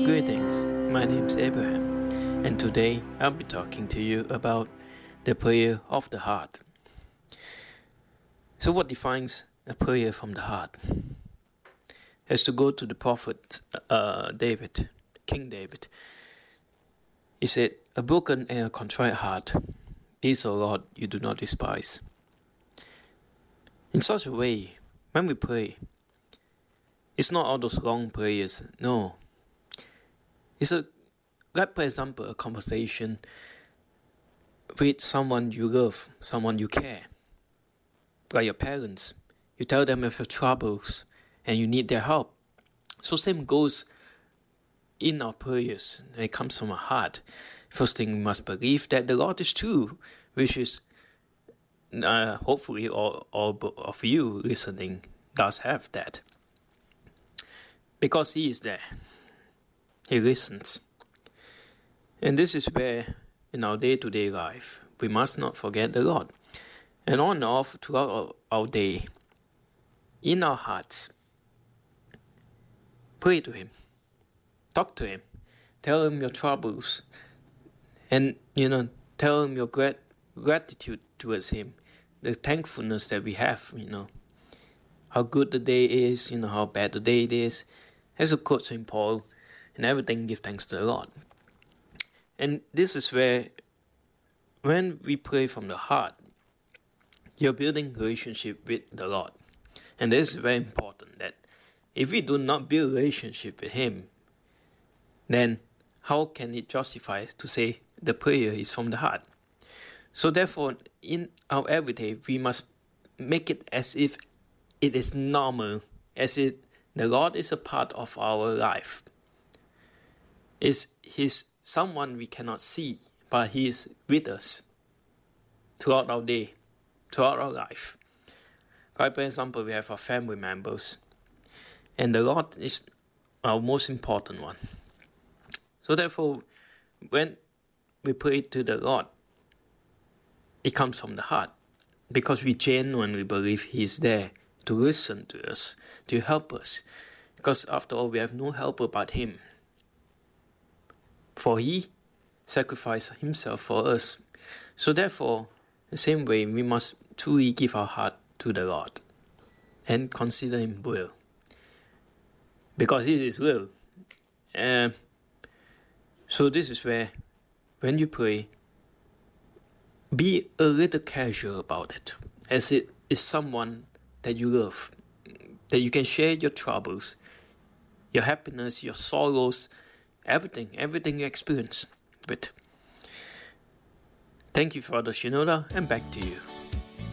Greetings, my name is Abraham, and today I'll be talking to you about the prayer of the heart. So, what defines a prayer from the heart? As to go to the prophet David, King David, he said, "A broken and a contrite heart, these, O Lord, you do not despise." In such a way, when we pray, it's not all those long prayers, no. It's like, for example, a conversation with someone you love, someone you care. Like your parents, you tell them of your troubles and you need their help. So same goes in our prayers. It comes from our heart. First thing, we must believe that the Lord is true, which is hopefully all of you listening does have that. Because He is there. He listens. And this is where, in our day-to-day life, we must not forget the Lord. And on and off throughout our day, in our hearts, pray to Him. Talk to Him. Tell Him your troubles. And, tell Him your gratitude towards Him. The thankfulness that we have, How good the day is, how bad the day is. As a quote St. Paul, in everything give thanks to the Lord. And this is where, when we pray from the heart, you're building relationship with the Lord. And this is very important, that if we do not build relationship with Him, then how can it justify us to say the prayer is from the heart? So therefore, in our everyday, we must make it as if it is normal, as if the Lord is a part of our life. He's someone we cannot see, but He is with us throughout our day, throughout our life. Like, for example, we have our family members, and the Lord is our most important one. So therefore, when we pray to the Lord, it comes from the heart, because we genuinely believe He is there to listen to us, to help us. Because after all, we have no helper but Him. For He sacrificed Himself for us. So therefore, the same way, we must truly give our heart to the Lord and consider Him will. Because it is will. So this is where, when you pray, be a little casual about it, as it is someone that you love, that you can share your troubles, your happiness, your sorrows, everything you experience with. Thank you, Father Shinoda, and back to you.